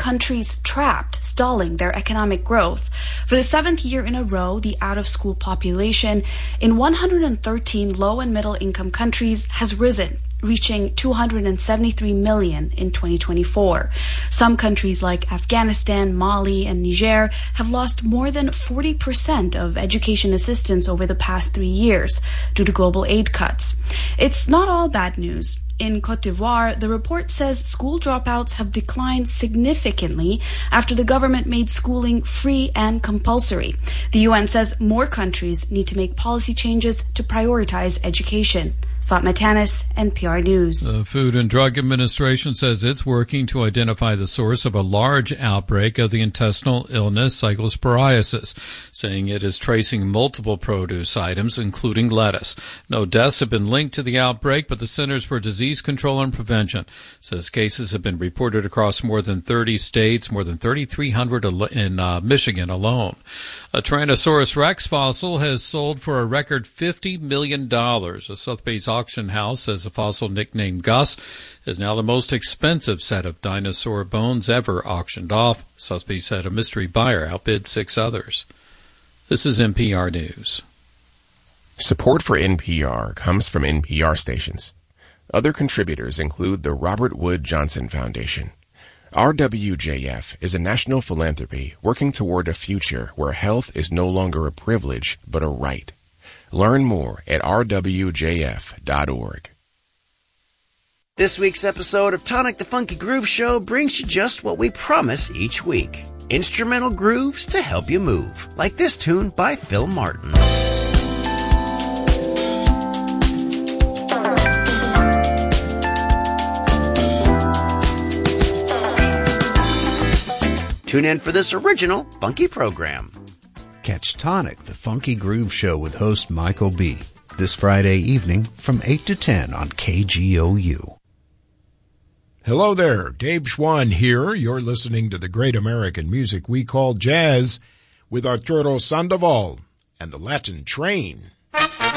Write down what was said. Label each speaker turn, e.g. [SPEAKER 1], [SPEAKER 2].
[SPEAKER 1] countries trapped, stalling their economic growth. For the 7th year in a row, the out-of-school population in 113 low- and middle-income countries has risen, reaching 273 million in 2024. Some countries like Afghanistan, Mali, and Niger have lost more than 40% of education assistance over the past 3 years due to global aid cuts. It's not all bad news. In Côte d'Ivoire, the report says school dropouts have declined significantly after the government made schooling free and compulsory. The UN says more countries need to make policy changes to prioritize education. Fatma Tanis, NPR News.
[SPEAKER 2] The Food and Drug Administration says it's working to identify the source of a large outbreak of the intestinal illness cyclosporiasis, saying it is tracing multiple produce items, including lettuce. No deaths have been linked to the outbreak, but the Centers for Disease Control and Prevention says cases have been reported across more than 30 states, more than 3,300 in Michigan alone. A Tyrannosaurus rex fossil has sold for a record $50 million. A Sotheby's auction house says the fossil, nicknamed Gus, is now the most expensive set of dinosaur bones ever auctioned off. Sotheby's said a mystery buyer outbid 6 others. This is NPR News.
[SPEAKER 3] Support for NPR comes from NPR stations. Other contributors include the Robert Wood Johnson Foundation. RWJF is a national philanthropy working toward a future where health is no longer a privilege but a right. Learn more at rwjf.org.
[SPEAKER 4] This week's episode of Tonic the Funky Groove Show brings you just what we promise each week. Instrumental grooves to help you move, like this tune by Phil Martin. Tune in for this original funky program.
[SPEAKER 5] Catch Tonic the Funky Groove Show with host Michael B. this Friday evening from 8 to 10 on KGOU.
[SPEAKER 6] Hello there, Dave Schwann here. You're listening to the great American music we call jazz with Arturo Sandoval and the Latin Train.